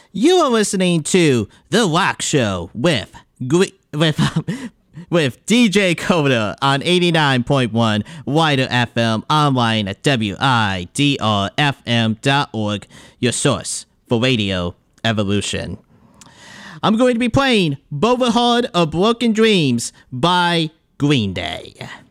You are listening to The Rock Show with DJ Coda on 89.1 Wider FM, online at widrfm.org, your source for radio evolution. I'm going to be playing Brotherhood of Broken Dreams by Green Day.